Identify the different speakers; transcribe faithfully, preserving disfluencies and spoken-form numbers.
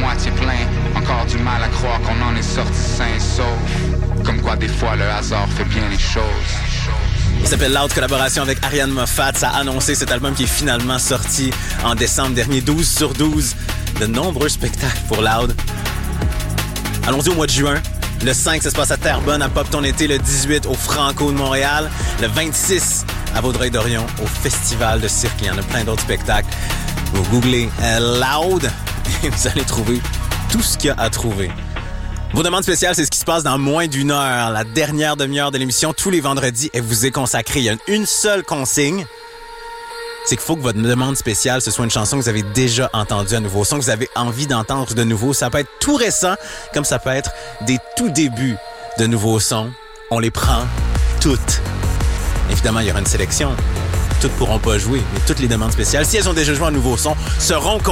Speaker 1: moitié plein. Encore du mal à croire qu'on en est sorti sain et sauf. Comme quoi des fois le hasard fait bien les choses.
Speaker 2: Il s'appelle Loud, collaboration avec Ariane Moffat. Ça a annoncé cet album qui est finalement sorti en décembre dernier. douze sur douze. De nombreux spectacles pour Loud. Allons-y au mois de juin. Le cinq, ça se passe à Terrebonne, à Pop Ton Été. Le dix-huit, au Franco de Montréal. Le vingt-six, à Vaudreuil-Dorion, au Festival de Cirque. Il y en a plein d'autres spectacles. Vous googlez euh, Loud et vous allez trouver tout ce qu'il y a à trouver. Vos demandes spéciales, c'est ce qui se passe dans moins d'une heure. La dernière demi-heure de l'émission, tous les vendredis, elle vous est consacrée. Il y a une seule consigne. C'est qu'il faut que votre demande spéciale, ce soit une chanson que vous avez déjà entendue, un nouveau son que vous avez envie d'entendre de nouveau. Ça peut être tout récent, comme ça peut être des tout débuts de nouveaux sons. On les prend toutes. Évidemment, il y aura une sélection. Toutes pourront pas jouer, mais toutes les demandes spéciales, si elles ont déjà joué un nouveau son, seront